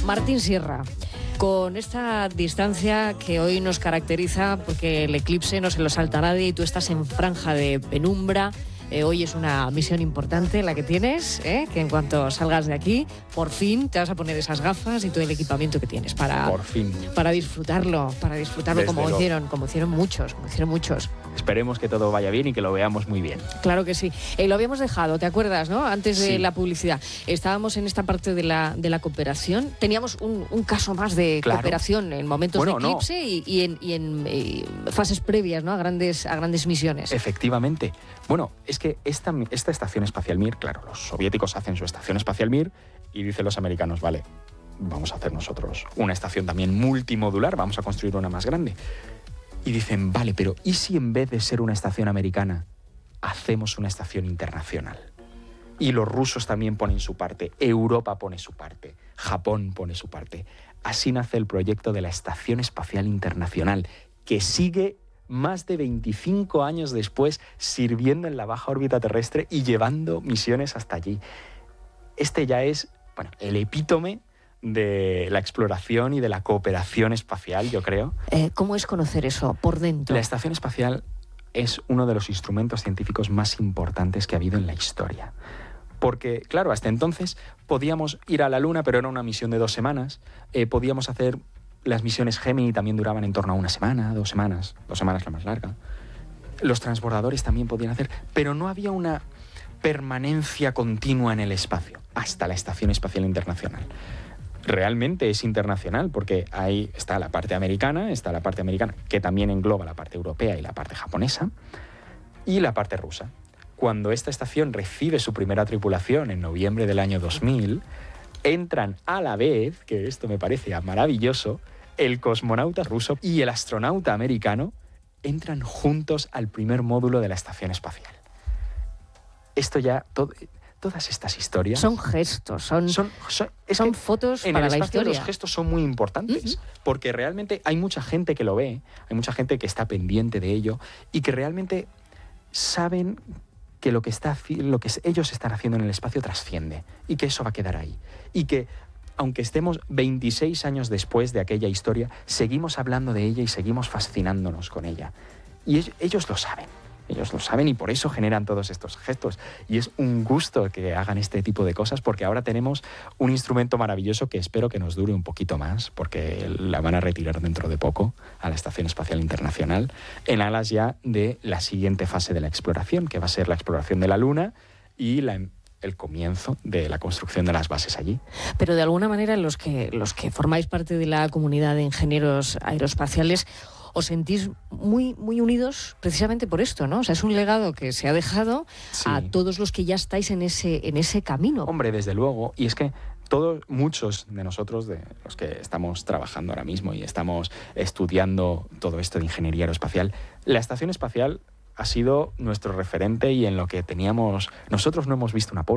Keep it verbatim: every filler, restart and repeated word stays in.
Martín Sierra, con esta distancia que hoy nos caracteriza, porque el eclipse no se lo salta a nadie y tú estás en franja de penumbra. Eh, hoy es una misión importante la que tienes, ¿eh? Que en cuanto salgas de aquí, por fin te vas a poner esas gafas y todo el equipamiento que tienes para, por fin. para disfrutarlo, para disfrutarlo Desde como lo... hicieron, como hicieron muchos, como hicieron muchos. Esperemos que todo vaya bien y que lo veamos muy bien. Claro que sí. Eh, lo habíamos dejado, ¿te acuerdas, no? Antes de sí. la publicidad. Estábamos en esta parte de la, de la cooperación. Teníamos un, un caso más de claro. cooperación en momentos bueno, de eclipse no. y, y en, y en eh, fases previas, ¿no? A grandes, a grandes misiones. Efectivamente. Bueno, es que esta, esta estación espacial Mir, claro, los soviéticos hacen su estación espacial Mir y dicen los americanos, vale, vamos a hacer nosotros una estación también multimodular, vamos a construir una más grande. Y dicen, vale, pero ¿y si en vez de ser una estación americana, hacemos una estación internacional? Y los rusos también ponen su parte, Europa pone su parte, Japón pone su parte. Así nace el proyecto de la Estación Espacial Internacional, que sigue más de veinticinco años después sirviendo en la baja órbita terrestre y llevando misiones hasta allí. Este ya es, bueno, el epítome de la exploración y de la cooperación espacial, yo creo. Eh, ¿Cómo es conocer eso por dentro? La estación espacial es uno de los instrumentos científicos más importantes que ha habido en la historia. Porque, claro, hasta entonces podíamos ir a la Luna, pero era una misión de dos semanas. Eh, podíamos hacer las misiones Gemini, también duraban en torno a una semana, dos semanas, dos semanas la más larga. Los transbordadores también podían hacer, pero no había una permanencia continua en el espacio, hasta la Estación Espacial Internacional. Realmente es internacional porque ahí está la parte americana, está la parte americana que también engloba la parte europea y la parte japonesa, y la parte rusa. Cuando esta estación recibe su primera tripulación en noviembre del año dos mil, entran a la vez, que esto me parece maravilloso, el cosmonauta ruso y el astronauta americano entran juntos al primer módulo de la estación espacial. Esto ya... todo, Todas estas historias... Son gestos, son, son, son, son fotos en para el la espacio historia. Los gestos son muy importantes, uh-huh. porque realmente hay mucha gente que lo ve, hay mucha gente que está pendiente de ello y que realmente saben que lo que, está, lo que ellos están haciendo en el espacio trasciende y que eso va a quedar ahí. Y que, aunque estemos veintiséis años después de aquella historia, seguimos hablando de ella y seguimos fascinándonos con ella. Y ellos, ellos lo saben. Ellos lo saben y por eso generan todos estos gestos. Y es un gusto que hagan este tipo de cosas porque ahora tenemos un instrumento maravilloso que espero que nos dure un poquito más porque la van a retirar dentro de poco a la Estación Espacial Internacional en alas ya de la siguiente fase de la exploración, que va a ser la exploración de la Luna y la el comienzo de la construcción de las bases allí. Pero de alguna manera los que, los que formáis parte de la comunidad de ingenieros aeroespaciales os sentís muy, muy unidos precisamente por esto, ¿no? O sea, es un legado que se ha dejado sí. a todos los que ya estáis en ese, en ese camino. Hombre, desde luego. Y es que todos, muchos de nosotros, de los que estamos trabajando ahora mismo y estamos estudiando todo esto de ingeniería aeroespacial, la estación espacial ha sido nuestro referente y en lo que teníamos... Nosotros no hemos visto un Apolo.